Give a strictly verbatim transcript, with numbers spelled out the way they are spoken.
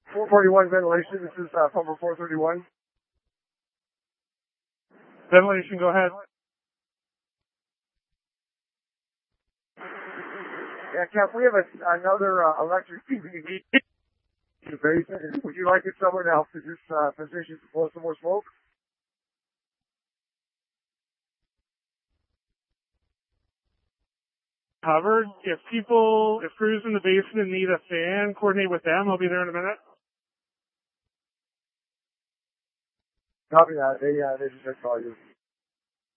four forty-one ventilation, this is uh, pumper four thirty-one. Ventilation, go ahead. Yeah, Cap, we have a, another uh, electric P V D in the basement. Would you like it someone else to just uh, position to blow some more smoke? Covered. If people, if crews in the basement need a fan, coordinate with them. I'll be there in a minute. Copy that. They, uh, they just call you.